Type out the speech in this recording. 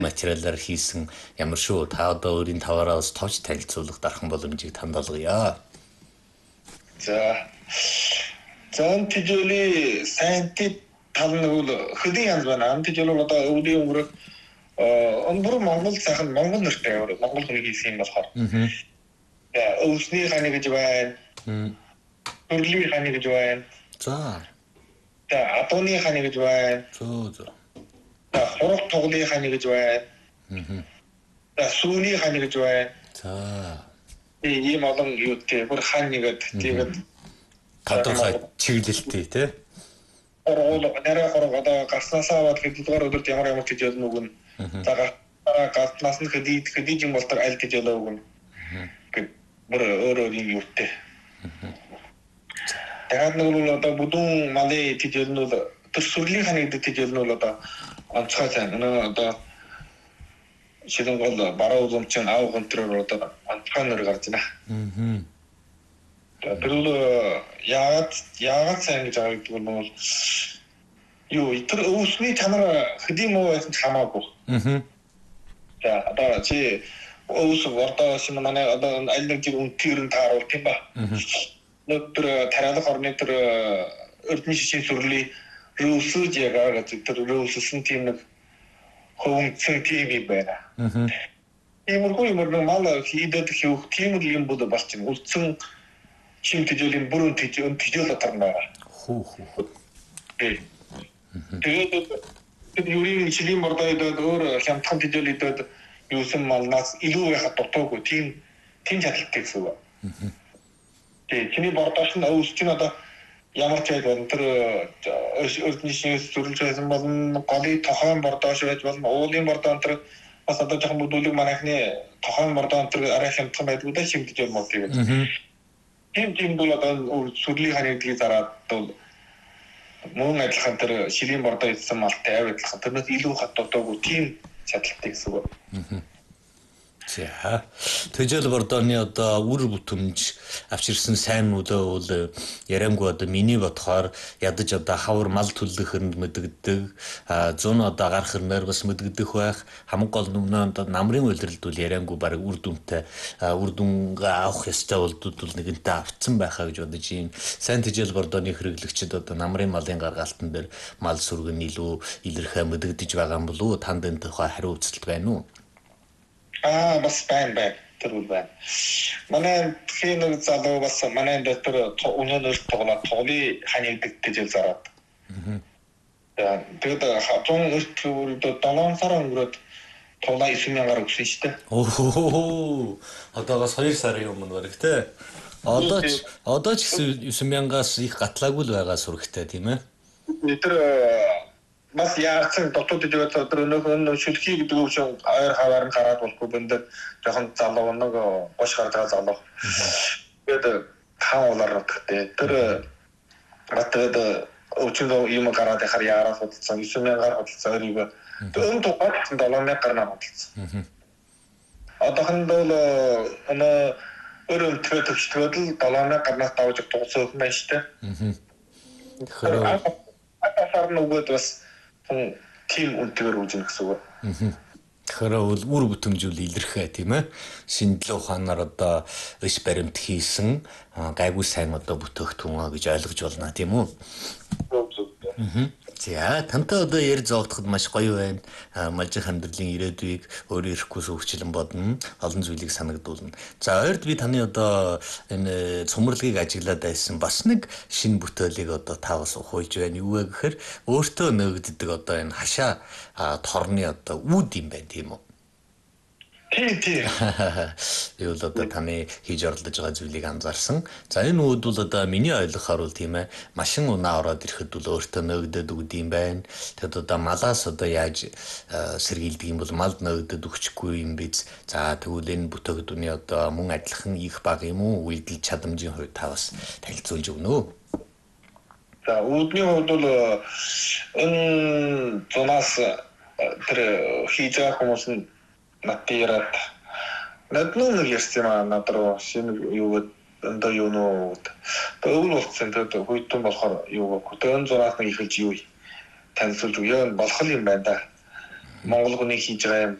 материалаар хийсэн ямар шүү та одоо өөрийн таваараа бас товч танилцуулах дархан боломжийг танд олгоё. За тижөөний сайнти тал нэг бол хөдөө янз байна. Тижөөл одоо өвлийн өнгөрөх бүр Монгол сайхан Монгол нэртэй Монгол хүний хийсэн юм болохоор. Өвсний ханы гэж байна. Төрлийн ханы гэж байна. За. Атууны ханы гэж байна. За. Хураг тоглын ханы гэж байна. Сүүний ханы гэж байна. За. Ийм олон юутэй бүр ханы гэдэг тодорхой чиглэлтэй тий. Нэрээ хорог одоо гарснасаа аваад хэдүүлгээр өдөрт ямар тижэл нүгэн. За гарснаас нь хэдий юм болтор аль тижэл өгөн. Бүр өөр юм юутэй. Тэгээд нэг нь одоо бүдүүн малын тижэлнүүд тэр сүрлийн ханы гэдэг тижэлнүүд одоо онцгой сайн. Одоо шилэн гол бараа үзэмчин аав гонтроор одоо онцгой нэр гарч байна. Тэр яагаад сайн гэж байгаа юм бол юу тэр өвсний чанар хэдий муу байсан хамаагүй. За одоо чи өвс вордоо шинэ одоо аль нэг жиг үнтээр нь тааруул тийм ба. Тэр тариалах орны тэр эрдэнэ шишийн сүрлийн рүүсүж яагаад тэр рүүссэн тийм нэг хөвөнгөсөн тийм юм байна. Иймэрхүү мал хийдэд хийх тийм юм бол болчихно. Үлдсэн чим тижөөлийн бүрэн тижөөл атарна. Тэгээд юурийн жилийн бордойд өөр хямдхан тижөөл идэд юусэн малнаас илүү яхад дутуугүй тийм чадaltaй гэсэн үг. Тэгээд чиний бордоош нь өвс чинь одоо ямар ч байд тэр өрдний шинээс зүрлж байсан болон голын тохойн бордоош байж болно уулын бордоо тэр бас одоо жоохон бүдүүлэг манайхны тохойн бордоо тэр арай хямдхан байдгүй да шимтэж юм уу тийм. Тийм бол одоо сүрлийн харигдлыг зараад бол мөн адилхан тэр шилийн бордоо идсэн малтай адилхан тэрнээс илүү хатдуугүй тийм чадaltaй гэсэн үг. За төжөл бордооны одоо үр бүтэмж авчирсан сайн үлээ бол яриангүй одоо миний бодохоор ядаж одоо хавар мал төлөхөнд мэдэгдэг 100 одоо гарах хэрнээр бас мэдэгдэх байх хамгийн гол нь одоо намрын үйлрэлд бол яриангүй баг үр дүнтэй үр дүн авах ёстой болдод бол нэгэнтээ авцсан байхаа гэж бодож юм сайн төжөл бордооны хэрэглэгчид одоо намрын малын гаргаалтан дээр мал сүргэн илүү илэрхээ мэдэгдэж байгаа юм болов уу танд энэ тухай хариу үзэлт байна уу? Бас байна. Тэр үл байна. Манай хийнэ залуу бас манай дээр өнөөнөөс тоглоод тоглын ханы гэж зараад. Тэгээд хатун өртөлд 7 сар өнгөрөөд тоглоо 9,000-аар өгсөн шүү дээ. Одоогоос 2 сарын өмнө бараг те. Одоо ч 9,000-аас их гатлаагүй л байгаа сүрэгтэй тийм ээ. Тэр бас яарсан дотоод дэжээд өдөр өнөөхөн шүлхий гэдэг үг шиг ойр хаваар нь гараад болохгүй бэндэд жоохон залуу нэг гош гардаг залуу. Тэгээд таавлаар нутгтэй. Тэр батад өчигдөр юм гараад яхаар яараа судалсан 9,000-аар судалсан өрийгөө өн тухайд 7,000 гарнаа судалсан. Одоохон бол өрөмтгөө төвчтгөөд л 7,000 гарнаас давж дуусах юм байна шүү дээ. Атасаар нөгөөд бас тийм үнэгээр үүжин гэсэн үг. Тэгэхээр үр бүтэмжүүл илэрхээ тийм ээ. Шинжлэх ухаанаар одоо иш баримт хийсэн гайгүй сайн одоо бүтээгдэхүүн гэж ойлгож байна тийм үү? За тантай одоо ярь зоогдоход маш гоё байна. Малжих амьдралын ирээдүйг өөрөө ирэхгүй сүйчлэн бодно. Олон зүйлийг санагдуулна. За ойрд би таны одоо энэ цумралгийг ажиглаад байсан бас нэг шинэ бүтээлийг одоо та бас ухуулж байна. Юу вэ гэхээр өөртөө нөгддөг одоо энэ хашаа торны одоо үүд юм байна тийм үү? Тийм. Юу л одоо таны хийж оролдож байгаа зүйлийг анзаарсан. За энэ үүд бол одоо миний ойлгохоор бол тийм ээ машин унаа ороод ирэхэд бол өөртөө нөгдөд өгд юм байна. Тэгэд одоо малаас одоо яаж сэргийлдэг юм бол малд нөгдөд өгчихгүй юм биз. За тэгвэл энэ бүтээгдэхүүний одоо мөн адилхан их бага юм уу? Үйлдэл чадамжийн хувьд та бас танилцуулж өгнө үү? За үүдний хувьд бол энэ зунаас тэр хийж байгаа хүмүүс нь натират наднуу ярьсан надруу шинэ юу өндөө юу нөө өвөл болсон тэр хүйтэн болохоор юу хөтөн зураас нэг ихэлж юу танилцуулж өгөө болох юм байна да. Монгол хүний хийж байгаа юм